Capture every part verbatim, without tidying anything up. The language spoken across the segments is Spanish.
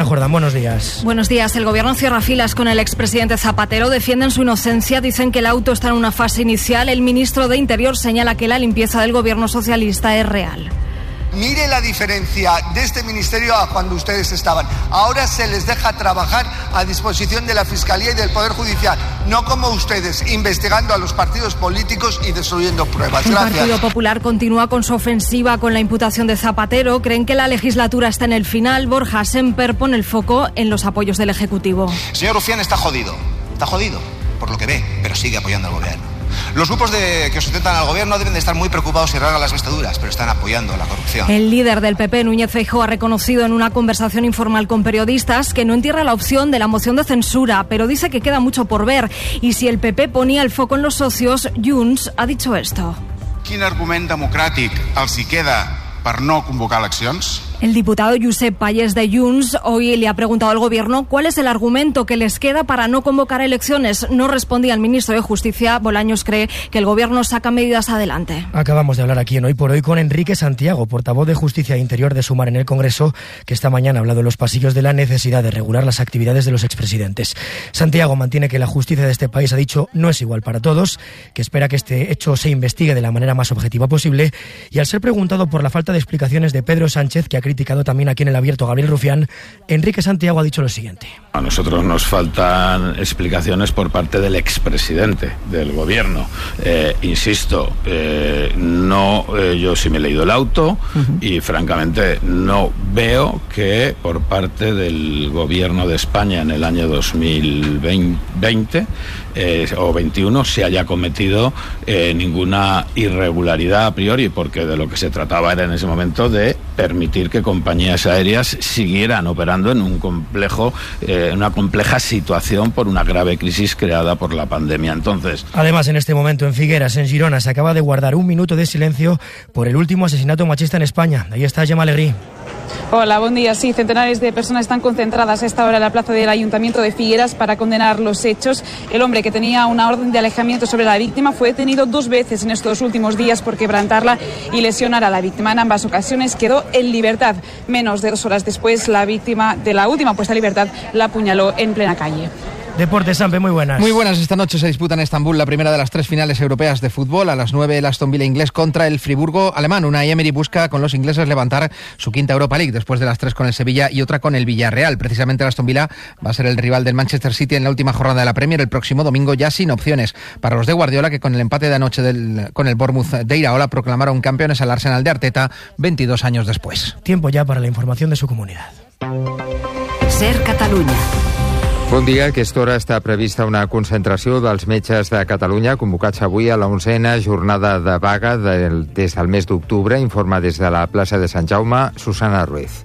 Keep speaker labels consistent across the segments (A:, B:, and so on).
A: Jordán, buenos días.
B: Buenos días. El gobierno cierra filas con el expresidente Zapatero. Defienden su inocencia, dicen que el auto está en una fase inicial. El ministro de Interior señala que la limpieza del gobierno socialista es real.
C: Mire la diferencia de este ministerio a cuando ustedes estaban. Ahora se les deja trabajar a disposición de la Fiscalía y del Poder Judicial, no como ustedes, investigando a los partidos políticos y destruyendo pruebas.
B: El
C: Gracias.
B: Partido Popular continúa con su ofensiva con la imputación de Zapatero. Creen que la legislatura está en el final. Borja Semper pone el foco en los apoyos del Ejecutivo.
D: El señor Rufián está jodido, está jodido, por lo que ve, pero sigue apoyando al gobierno. Los grupos de, que sustentan al gobierno deben de estar muy preocupados y rasgan las vestiduras, pero están apoyando la corrupción.
B: El líder del P P, Núñez Feijóo, ha reconocido en una conversación informal con periodistas que no entierra la opción de la moción de censura, pero dice que queda mucho por ver. Y si el P P ponía el foco en los socios, Junts ha dicho esto.
E: Quin argument democràtic els hi queda per no convocar eleccions?
B: El diputado Josep Pallés de Junts hoy le ha preguntado al gobierno cuál es el argumento que les queda para no convocar elecciones. No respondía el ministro de Justicia. Bolaños cree que el gobierno saca medidas adelante.
A: Acabamos de hablar aquí en Hoy por Hoy con Enrique Santiago, portavoz de Justicia e Interior de Sumar en el Congreso, que esta mañana ha hablado en los pasillos de la necesidad de regular las actividades de los expresidentes. Santiago mantiene que la justicia de este país, ha dicho, no es igual para todos, que espera que este hecho se investigue de la manera más objetiva posible, y al ser preguntado por la falta de explicaciones de Pedro Sánchez, que ha criticado también aquí en El Abierto Gabriel Rufián, Enrique Santiago ha dicho lo siguiente.
F: A nosotros nos faltan explicaciones por parte del expresidente del gobierno. Eh, insisto, eh, no, eh, yo sí me he leído el auto uh-huh. y francamente no veo que por parte del gobierno de España en el año dos mil veinte eh, o veintiuno se haya cometido eh, ninguna irregularidad a priori, porque de lo que se trataba era en ese momento de permitir que compañías aéreas siguieran operando en un complejo, eh, una compleja situación por una grave crisis creada por la pandemia. Entonces,
A: además, en este momento en Figueras, en Girona, se acaba de guardar un minuto de silencio por el último asesinato machista en España. Ahí está Gemma Alegrí.
G: Hola, buen día. Sí, centenares de personas están concentradas a esta hora en la plaza del Ayuntamiento de Figueras para condenar los hechos. El hombre, que tenía una orden de alejamiento sobre la víctima, fue detenido dos veces en estos últimos días por quebrantarla y lesionar a la víctima. En ambas ocasiones quedó en libertad. Menos de dos horas después, la víctima de la última puesta en libertad la apuñaló en plena calle.
A: Deportes, Sampe, muy buenas.
H: Muy buenas. Esta noche se disputa en Estambul la primera de las tres finales europeas de fútbol. A las nueve, el Aston Villa inglés contra el Friburgo alemán. Unai Emery busca con los ingleses levantar su quinta Europa League, después de las tres con el Sevilla y otra con el Villarreal. Precisamente el Aston Villa va a ser el rival del Manchester City en la última jornada de la Premier el próximo domingo, ya sin opciones para los de Guardiola, que con el empate de anoche del, con el Bournemouth de Iraola proclamaron campeones al Arsenal de Arteta veintidós años después.
A: Tiempo ya para la información de su comunidad.
I: Ser Catalunya.
J: Bon dia. A aquesta hora està prevista una concentració dels metges de Catalunya convocats avui a la onzena jornada de vaga del, des del mes d'octubre. Informa des de la plaça de Sant Jaume, Susana Ruiz.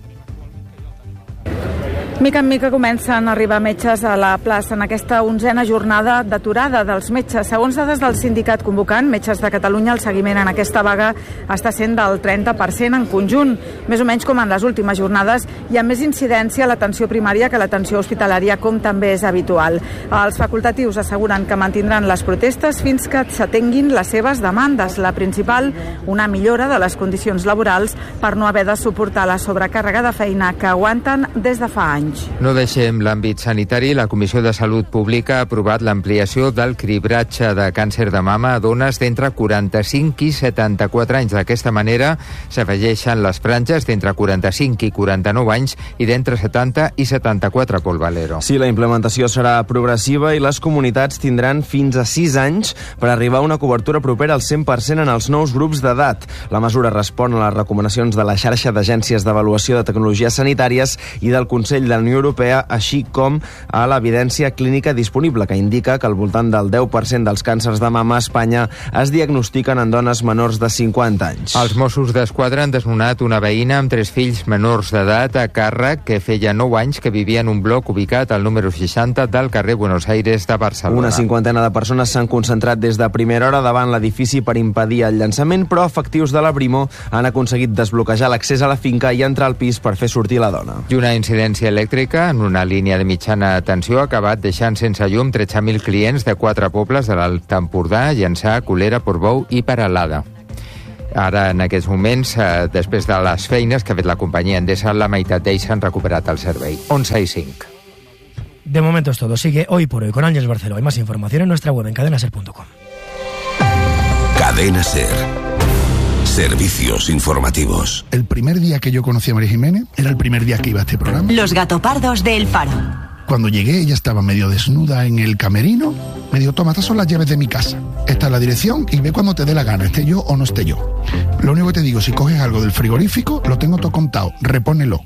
K: Mica en mica comencen a arribar metges a la plaça en aquesta onzena jornada d'aturada dels metges. Segons dades del sindicat convocant, Metges de Catalunya, el seguiment en aquesta vaga està sent del trenta per cent en conjunt, més o menys com en les últimes jornades, i amb més incidència a l'atenció primària que l'atenció hospitalària, com també és habitual. Els facultatius asseguren que mantindran les protestes fins que s'atenguin les seves demandes. La principal, una millora de les condicions laborals per no haver de suportar la sobrecàrrega de feina que aguanten des de fa anys.
J: No deixem l'àmbit sanitari. La Comissió de Salut Pública ha aprovat l'ampliació del cribratge de càncer de mama a dones d'entre quaranta-cinc i setanta-quatre anys. D'aquesta manera s'afegeixen les franges d'entre quaranta-cinc i quaranta-nou anys i d'entre setanta i setanta-quatre, Pol Valero.
L: Sí, la implementació serà progressiva i les comunitats tindran fins a sis anys per arribar a una cobertura propera al cent per cent en els nous grups d'edat. La mesura respon a les recomanacions de la xarxa d'agències d'avaluació de tecnologies sanitàries i del Consell de la Unió Europea, així com a l'evidència clínica disponible, que indica que al voltant del deu per cent dels càncers de mama a Espanya es diagnostiquen en dones menors de cinquanta anys.
J: Els Mossos d'Esquadra han desnonat una veïna amb tres fills menors d'edat a càrrec que feia nou anys que vivia en un bloc ubicat al número seixanta del carrer Buenos Aires de Barcelona.
L: Una cinquantena de persones s'han concentrat des de primera hora davant l'edifici per impedir el llançament, però efectius de la Brimo han aconseguit desbloquejar l'accés a la finca i entrar al pis per fer sortir la dona.
J: I una incidència elèctrica en una línia de mitjana tensió ha acabat deixant sense llum tretze mil clients de quatre pobles de l'Alt Empordà, Llançà, Colera, Portbou i Peralada. Ara, en aquests moments, eh, després de les feines que ha fet la companyia Endesa, la meitat d'ells s'han recuperat el servei. onze i cinc.
A: De momento es todo. Sigue Hoy por Hoy con Ángeles Barceló. Hay más información en nuestra web en cadena ser punto com.
M: Cadena Ser. Servicios informativos.
N: El primer día que yo conocí a María Jiménez era el primer día que iba a este programa.
O: Los gatopardos de El Faro.
N: Cuando llegué, ella estaba medio desnuda en el camerino. Me dijo, toma, estas son las llaves de mi casa. Esta es la dirección y ve cuando te dé la gana, esté yo o no esté yo. Lo único que te digo, si coges algo del frigorífico, lo tengo todo contado, repónelo.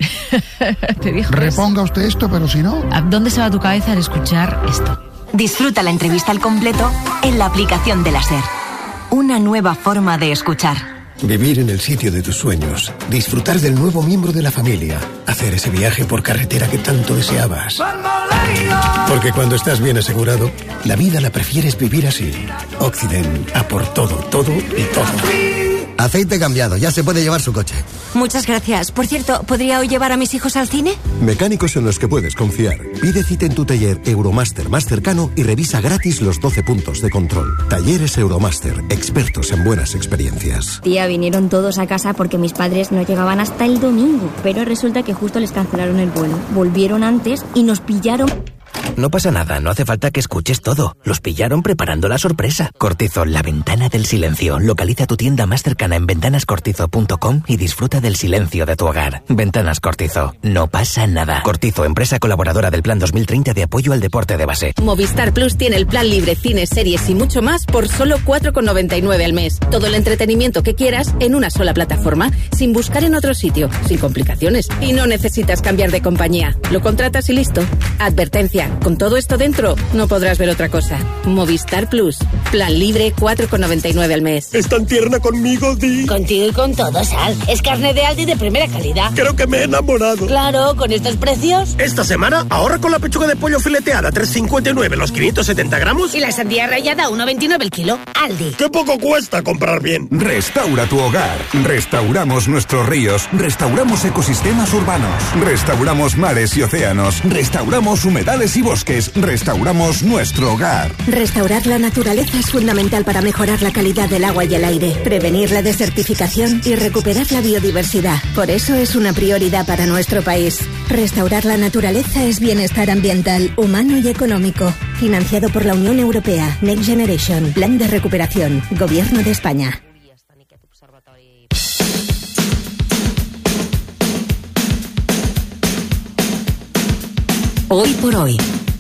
P: ¿Te dijo
N: Reponga
P: eso?
N: usted esto, pero si no...
P: ¿A dónde se va tu cabeza al escuchar esto?
O: Disfruta la entrevista al completo en la aplicación de la SER. Una nueva forma de escuchar.
Q: Vivir en el sitio de tus sueños, disfrutar del nuevo miembro de la familia, hacer ese viaje por carretera que tanto deseabas. Porque cuando estás bien asegurado, la vida la prefieres vivir así. Occident, a por todo, todo y todo.
R: Aceite cambiado, ya se puede llevar su coche.
S: Muchas gracias. Por cierto, ¿podría hoy llevar a mis hijos al cine?
Q: Mecánicos en los que puedes confiar. Pide cita en tu taller Euromaster más cercano y revisa gratis los doce puntos de control. Talleres Euromaster, expertos en buenas experiencias.
S: Tía, vinieron todos a casa porque mis padres no llegaban hasta el domingo, pero resulta que justo les cancelaron el vuelo. Volvieron antes y nos pillaron...
T: No pasa nada, no hace falta que escuches todo. Los pillaron preparando la sorpresa. Cortizo, la ventana del silencio. Localiza tu tienda más cercana en ventanas cortizo punto com y disfruta del silencio de tu hogar. Ventanas Cortizo, no pasa nada. Cortizo, empresa colaboradora del Plan dos mil treinta de apoyo al deporte de base.
U: Movistar Plus tiene el plan libre, cines, series y mucho más por solo cuatro con noventa y nueve al mes. Todo el entretenimiento que quieras en una sola plataforma, sin buscar en otro sitio, sin complicaciones. Y no necesitas cambiar de compañía. Lo contratas y listo. Advertencia. Con todo esto dentro, no podrás ver otra cosa. Movistar Plus. Plan libre, cuatro con noventa y nueve al mes.
V: ¿Es tan tierna conmigo, Di?
W: Contigo y con todo, Sal. Es carne de Aldi de primera calidad.
V: Creo que me he enamorado.
W: Claro, con estos precios.
V: Esta semana, ahorra con la pechuga de pollo fileteada, tres cincuenta y nueve los quinientos setenta gramos.
W: Y la sandía rallada, uno veintinueve el kilo. Aldi.
V: ¡Qué poco cuesta comprar bien!
X: Restaura tu hogar. Restauramos nuestros ríos. Restauramos ecosistemas urbanos. Restauramos mares y océanos. Restauramos humedales y bosques, restauramos nuestro hogar.
Y: Restaurar la naturaleza es fundamental para mejorar la calidad del agua y el aire, prevenir la desertificación y recuperar la biodiversidad. Por eso es una prioridad para nuestro país. Restaurar la naturaleza es bienestar ambiental, humano y económico. Financiado por la Unión Europea. Next Generation. Plan de recuperación. Gobierno de España.
I: Hoy por hoy.